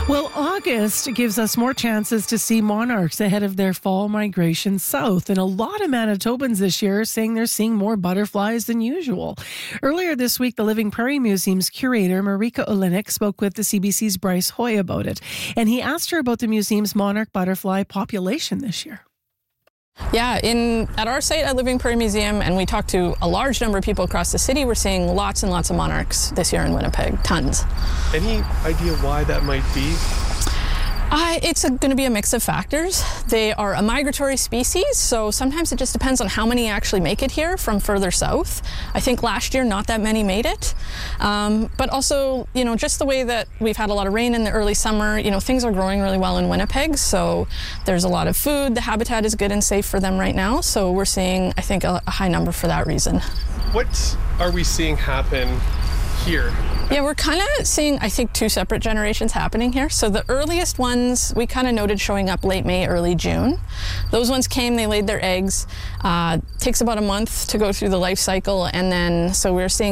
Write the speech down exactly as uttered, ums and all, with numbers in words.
Well, August gives us more chances to see monarchs ahead of their fall migration south. And a lot of Manitobans this year are saying they're seeing more butterflies than usual. Earlier this week, the Living Prairie Museum's curator, Marika Olenek, spoke with the C B C's Bryce Hoy about it. And he asked her about the museum's monarch butterfly population this year. Yeah, in at our site at Living Prairie Museum, and we talked to a large number of people across the city, we're seeing lots and lots of monarchs this year in Winnipeg, tons. Any idea why that might be? Uh, it's going to be a mix of factors. They are a migratory species, so sometimes it just depends on how many actually make it here from further south. I think last year not that many made it. Um, but also, you know, just the way that we've had a lot of rain in the early summer, you know, things are growing really well in Winnipeg, so there's a lot of food. The habitat is good and safe for them right now, so we're seeing, I think, a, a high number for that reason. What are we seeing happen here? Yeah, we're kind of seeing, I think, two separate generations happening here. So the earliest ones, we kind of noted showing up late May, early June. Those ones came, they laid their eggs. Uh, takes about a month to go through the life cycle, and then, so we're seeing